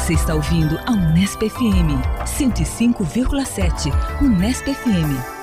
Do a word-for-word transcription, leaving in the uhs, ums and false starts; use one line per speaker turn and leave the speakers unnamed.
Você está ouvindo a Unesp F M cento e cinco vírgula sete. Unesp F M.